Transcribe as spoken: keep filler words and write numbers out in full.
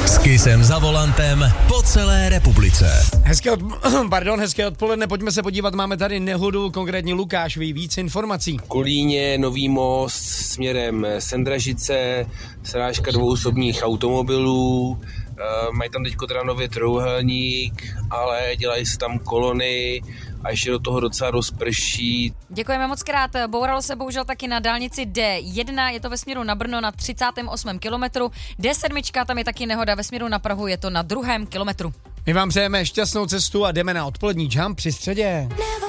S Kissem za volantem po celé republice. Hezké, od... Pardon, hezké odpoledne, pojďme se podívat, máme tady nehodu, konkrétně Lukáš ví víc informací. Kolíně, Nový Most směrem Sendražice, srážka dvou osobních automobilů, e, mají tam teďko teda nově trojúhelník, ale dělají se tam kolony a ještě do toho docela rozprší. Děkujeme moc krát. Bouralo se bohužel taky na dálnici D jedna, je to ve směru na Brno na třicátém osmém kilometru. D sedm, tam je taky nehoda ve směru na Prahu, je to na druhém kilometru. My vám přejeme šťastnou cestu a jdeme na odpolední jump při středě.